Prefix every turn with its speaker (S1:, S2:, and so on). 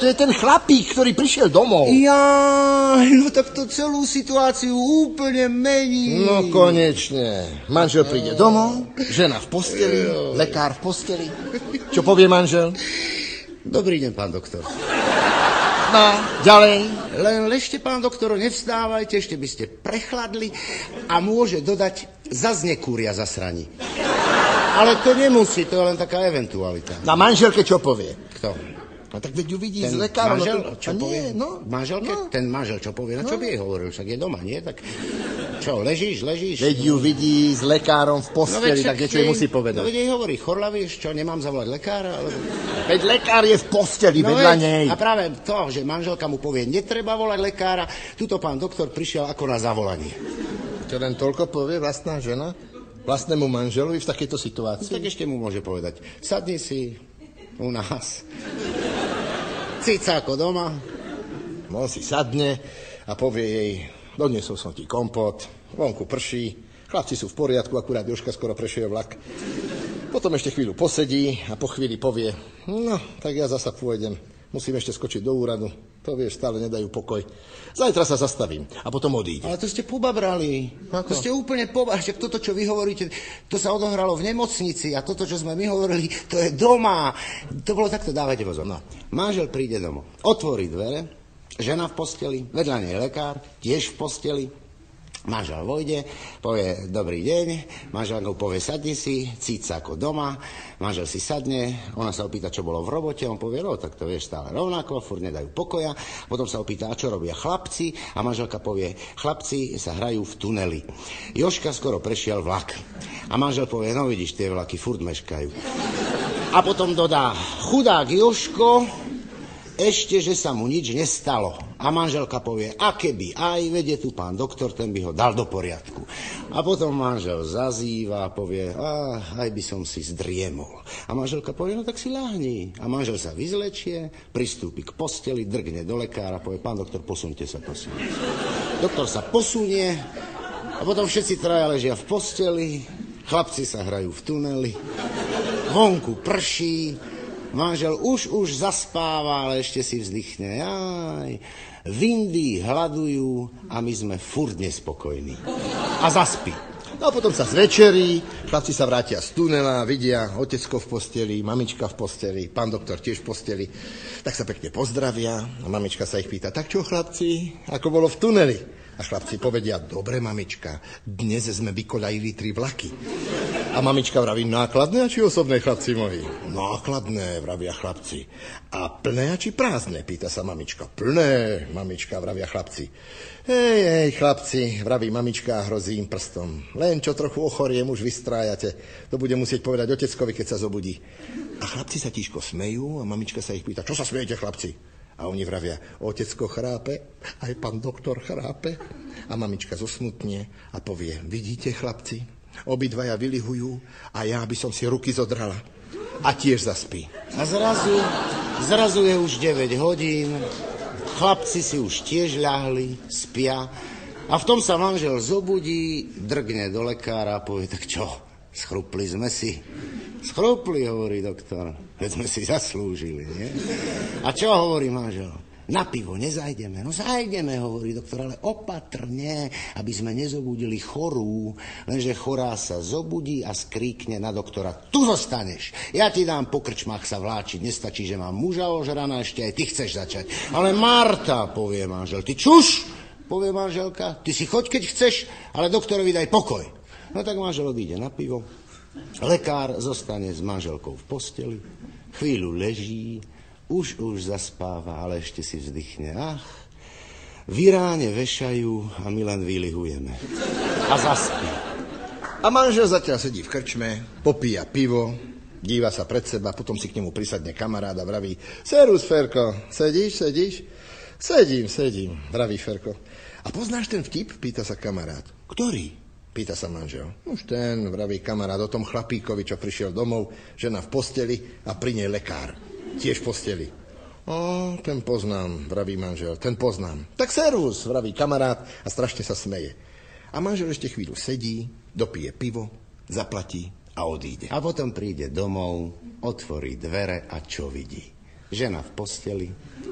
S1: to je ten chlapík, ktorý prišiel domov.
S2: Jaj, no tak to celú situáciu úplne mení.
S1: No konečne. Manžel príde domov, žena v posteli, lekár v posteli. Čo povie manžel?
S2: Dobrý deň, pán doktor.
S1: No, ďalej.
S2: Len ležte, pán doktor, nevstávajte, ešte by ste prechladli a môže dodať, zas nekúria zasraní. Ale to nemusí, to je len taká eventualita.
S1: Na manželke čo povie?
S2: Kto?
S1: No tak veď ju vidí
S2: Ten
S1: z lekárom.
S2: manžel,
S1: No,
S2: čo povie?
S1: No.
S2: Manželke?
S1: No.
S2: Ten manžel, čo povie? No čo by jej hovoril? Však je doma, nie? Tak čo, ležíš?
S1: Veď ju vidí s lekárom v posteli, tak niečo jej musí povedať.
S2: No veď jej hovorí, chorla, vieš čo, nemám zavolať lekára? Ale...
S1: Veď lekár je v posteli vedľa nej.
S2: A práve to, že manželka mu povie, netreba volať lekára, tuto pán doktor prišiel ako na zavolanie.
S1: Čo len toľko povie vlastná žena vlastnému manželovi v takejto situácii?
S2: Tak ešte mu môže povedať, sadni si u nás. Cica ako doma.
S1: On si sadne a povie jej, doniesol som ti kompot, vonku prší, chlapci sú v poriadku, akurát Jožka skoro prešiel vlak. Potom ešte chvíľu posedí a po chvíli povie, no, tak ja zasa pôjdem, musím ešte skočiť do úradu, to vieš, stále nedajú pokoj. Zajtra sa zastavím a potom odíde.
S2: Ale to ste pobabrali.
S1: Ako?
S2: To ste úplne pobabrali. Toto, čo vy hovoríte, to sa odohralo v nemocnici a toto, čo sme my hovorili, to je doma. To bolo takto, dávajte pozor. No. Manžel príde domov, otvorí dvere, žena v posteli, vedľa nej lekár, tiež v posteli. Manžel vojde, povie dobrý deň, manželka povie sadni si, cíca ako doma, manžel si sadne, ona sa opýta, čo bolo v robote, on povie, no tak to vieš stále rovnako, furt nedajú pokoja, potom sa opýta, a čo robia chlapci, a manželka povie, chlapci sa hrajú v tuneli. Jožka skoro prešiel vlak a manžel povie, no vidíš, tie vlaky furt meškajú. A potom dodá, chudák Jožko, ešte, že sa mu nič nestalo. A manželka povie, a keby aj, vedie tu pán doktor, ten by ho dal do poriadku. A potom manžel zazýva, povie, aj by som si zdriemol. A manželka povie, no tak si ľahni. A manžel sa vyzlečie, pristúpi k posteli, drgne do lekára, povie, pán doktor, posuňte sa, prosím. Doktor sa posunie a potom všetci traja ležia v posteli, chlapci sa hrajú v tuneli, vonku prší, manžel už zaspáva, ale ešte si vzdychne. Jaj, v Indii hľadujú a my sme furt nespokojní. A zaspí.
S1: No a potom sa zvečerí, chlapci sa vrátia z tunela, vidia otecko v posteli, mamička v posteli, pán doktor tiež v posteli. Tak sa pekne pozdravia a mamička sa ich pýta, tak čo chlapci, ako bolo v tuneli? A chlapci povedia, dobre mamička, dnes sme vykoľajili 3 vlaky. A mamička vraví, nákladné a či osobné, chlapci moji? Nákladné, vravia chlapci. A plné a či prázdne, pýta sa mamička. Plné, mamička, vravia chlapci. Hej, chlapci, vraví mamička a hrozí im prstom. Len čo trochu ochoriem, už vystrájate. To bude musieť povedať oteckovi, keď sa zobudí. A chlapci sa tížko smejú a mamička sa ich pýta, čo sa smejete, chlapci? A oni vravia, otecko chrápe, aj pán doktor chrápe. A mamička zosmutne a povie, vidíte, chlapci, obidvaja vylihujú a ja by som si ruky zodrala. A tiež zaspí.
S2: A zrazu je už 9 hodín, chlapci si už tiež ľahli, spia. A v tom sa manžel zobudí, drgne do lekára a povie, tak čo, schrupli sme si. Schrupli, hovorí doktor, veď sme si zaslúžili, nie? A čo hovorí manžel? Na pivo nezajdeme. No zajdeme, hovorí doktor, ale opatrne, aby sme nezobudili chorú. Lenže chorá sa zobudí a skríkne na doktora, tu zostaneš. Ja ti dám po krčmách sa vláčiť, nestačí, že mám muža ožraná, ešte aj ty chceš začať. Ale Marta, povie manžel, ty čuš, povie manželka, ty si choď, keď chceš, ale doktorovi daj pokoj. No tak manžel odíde na pivo. Lekár zostane s manželkou v posteli, chvíľu leží, už zaspáva, ale ešte si vzdychne. Ach, v Iráne vešajú a my len vylihujeme. A zaspí.
S1: A manžel zatiaľ sedí v krčme, popíja pivo, díva sa pred seba, potom si k nemu prisadne kamarád a vraví, serus, Ferko, sedíš? Sedím, vraví Ferko. A poznáš ten vtip? Pýta sa kamarát. Ktorý? Pýta sa manžel. Už ten, vraví kamarát, o tom chlapíkovi, čo prišiel domov, žena v posteli a pri nej lekár. Tiež v posteli. Ten poznám, vraví manžel, ten poznám. Tak servus, vraví kamarát a strašne sa smeje. A manžel ešte chvíľu sedí, dopije pivo, zaplatí a odíde.
S2: A potom príde domov, otvorí dvere a čo vidí? Žena v posteli,